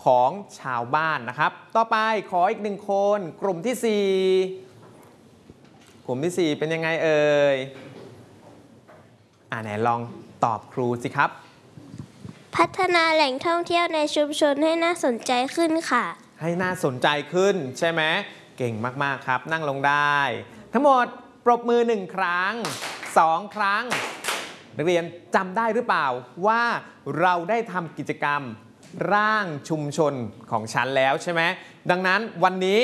ของชาวบ้านนะครับต่อไปขออีก1คนกลุ่มที่4กลุ่มที่4เป็นยังไงเอ่ยไหนลองตอบครูสิครับพัฒนาแหล่งท่องเที่ยวในชุมชนให้น่าสนใจขึ้นค่ะให้น่าสนใจขึ้นใช่ไหมเก่งมากๆครับนั่งลงได้ทั้งหมดปรบมือ1ครั้ง2ครั้งนักเรียนจำได้หรือเปล่าว่าเราได้ทำกิจกรรมร่างชุมชนของฉันแล้วใช่ไหมดังนั้นวันนี้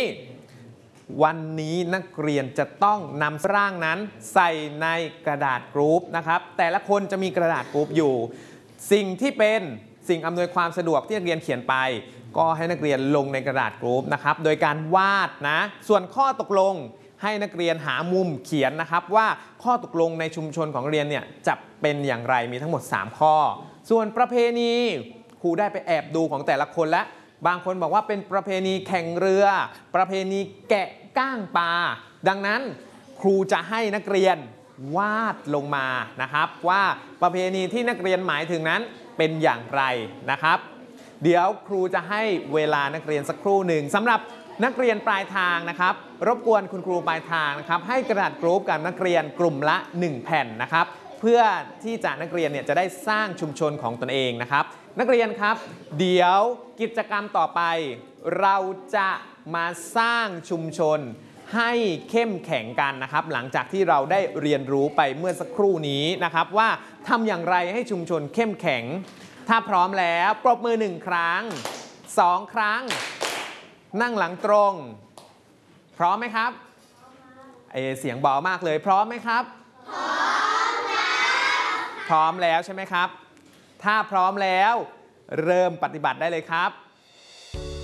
นักเรียนจะต้องนำร่างนั้นใส่ในกระดาษกรุ๊ปนะครับแต่ละคนจะมีกระดาษกรุ๊ปอยู่สิ่งที่เป็นสิ่งอำนวยความสะดวกที่นักเรียนเขียนไปก็ให้นักเรียนลงในกระดาษกรุ๊ปนะครับโดยการวาดนะส่วนข้อตกลงให้นักเรียนหามุมเขียนนะครับว่าข้อตกลงในชุมชนของเรียนเนี่ยจะเป็นอย่างไรมีทั้งหมด3ข้อส่วนประเพณีครูได้ไปแอบดูของแต่ละคนและบางคนบอกว่าเป็นประเพณีแข่งเรือประเพณีแกะก้างปลาดังนั้นครูจะให้นักเรียนวาดลงมานะครับว่าประเพณีที่นักเรียนหมายถึงนั้นเป็นอย่างไรนะครับเดี๋ยวครูจะให้เวลานักเรียนสักครู่หนึ่งสำหรับนักเรียนปลายทางนะครับรบกวนคุณครูปลายทางนะครับให้กระดาษกรุ๊ปกับนักเรียนกลุ่มละ1แผ่นนะครับเพื่อที่จะนักเรียนเนี่ยจะได้สร้างชุมชนของตนเองนะครับนักเรียนครับเดี๋ยวกิจกรรมต่อไปเราจะมาสร้างชุมชนให้เข้มแข็งกันนะครับหลังจากที่เราได้เรียนรู้ไปเมื่อสักครู่นี้นะครับว่าทำอย่างไรให้ชุมชนเข้มแข็งถ้าพร้อมแล้วปรบมือ1ครั้ง2ครั้งนั่งหลังตรงพร้อมไหมครับเสียงเบามากเลยพร้อมไหมครับพร้อมแล้วพร้อมแล้วใช่ไหมครับถ้าพร้อมแล้วเริ่มปฏิบัติได้เลยครับ